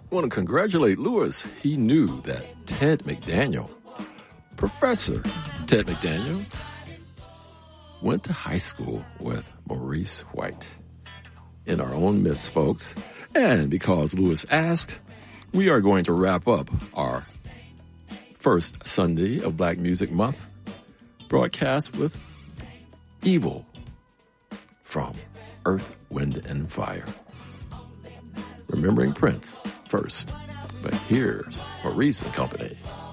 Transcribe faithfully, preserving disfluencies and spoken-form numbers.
I want to congratulate Lewis. He knew that Ted McDaniel, Professor Ted McDaniel, went to high school with Maurice White. In our own midst, folks. And because Lewis asked, we are going to wrap up our first Sunday of Black Music Month broadcast with Evil from Earth, Wind, and Fire. Remembering Prince first, but here's Maurice and Company.